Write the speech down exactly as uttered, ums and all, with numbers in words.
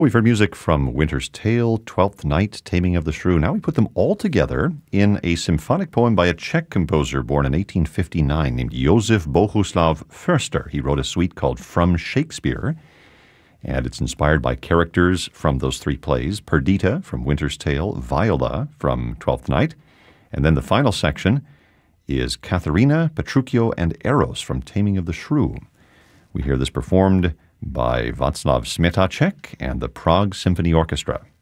We've heard music from Winter's Tale, Twelfth Night, Taming of the Shrew. Now we put them all together in a symphonic poem by a Czech composer born in eighteen fifty-nine named Josef Bohuslav Förster. He wrote a suite called From Shakespeare, and it's inspired by characters from those three plays: Perdita from Winter's Tale, Viola from Twelfth Night, and then the final section is Katharina, Petruchio, and Eros from Taming of the Shrew. We hear this performed by Václav Smetacek and the Prague Symphony Orchestra.